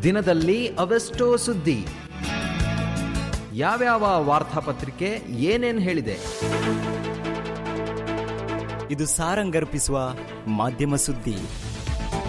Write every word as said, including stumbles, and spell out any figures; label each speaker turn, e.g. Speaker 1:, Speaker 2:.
Speaker 1: ದಿನದಲ್ಲಿ ಅವೆಷ್ಟೋ ಸುದ್ದಿ, ಯಾವ್ಯಾವ ವಾರ್ತಾಪತ್ರಿಕೆ ಏನೇನ್ ಹೇಳಿದೆ.
Speaker 2: ಇದು ಸಾರಂಗರ್ಪಿಸುವ ಮಾಧ್ಯಮ ಸುದ್ದಿ.